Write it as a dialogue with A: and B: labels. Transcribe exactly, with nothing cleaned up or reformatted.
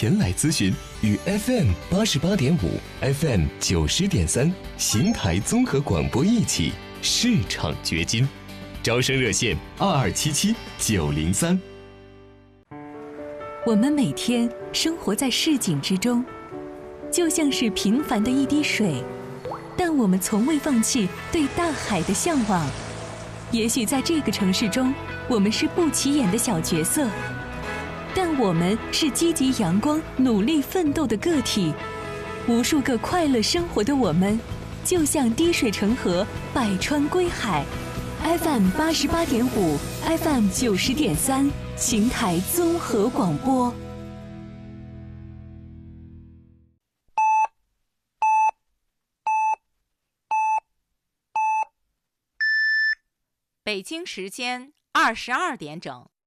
A: 前来咨询，与 F M 八十八点五、F M 九十点三邢台综合广播一起市场掘金。招生热线二二七七九零三。
B: 我们每天生活在市井之中，就像是平凡的一滴水，但我们从未放弃对大海的向往。也许在这个城市中，我们是不起眼的小角色，但我们是积极阳光、努力奋斗的个体。无数个快乐生活的我们，就像滴水成河，百川归海。F M 八十八点五 ，F M 九十点三，邢台综合广播。
C: 北京时间二十二点整。